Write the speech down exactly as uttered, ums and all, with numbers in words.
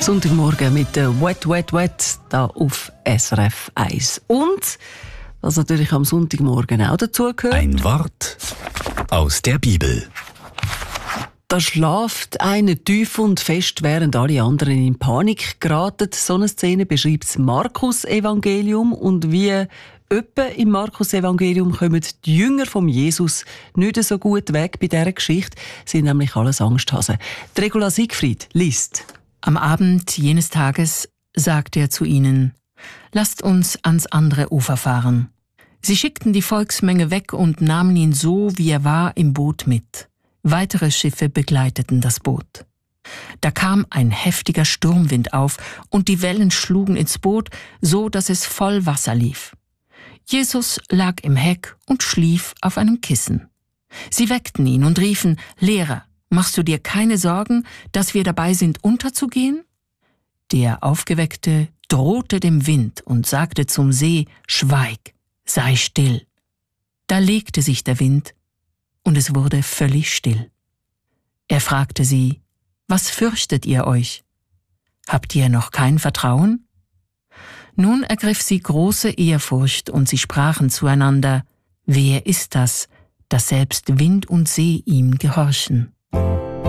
Sonntagmorgen mit der Wet, Wet, Wet da auf S R F eins. Und, was natürlich am Sonntagmorgen auch dazugehört, ein Wort aus der Bibel. Da schlaft einer tief und fest, während alle anderen in Panik geraten. So eine Szene beschreibt das Markus-Evangelium. Und wie etwa im Markus-Evangelium kommen die Jünger von Jesus nicht so gut weg bei dieser Geschichte. Sie sind nämlich alles Angsthasen. Die Regula Siegfried liest. Am Abend jenes Tages sagte er zu ihnen: Lasst uns ans andere Ufer fahren. Sie schickten die Volksmenge weg und nahmen ihn so, wie er war, im Boot mit. Weitere Schiffe begleiteten das Boot. Da kam ein heftiger Sturmwind auf und die Wellen schlugen ins Boot, so dass es voll Wasser lief. Jesus lag im Heck und schlief auf einem Kissen. Sie weckten ihn und riefen: Lehrer, machst du dir keine Sorgen, dass wir dabei sind, unterzugehen? Der Aufgeweckte drohte dem Wind und sagte zum See: Schweig, sei still. Da legte sich der Wind und es wurde völlig still. Er fragte sie: Was fürchtet ihr euch? Habt ihr noch kein Vertrauen? Nun ergriff sie große Ehrfurcht und sie sprachen zueinander: Wer ist das, dass selbst Wind und See ihm gehorchen?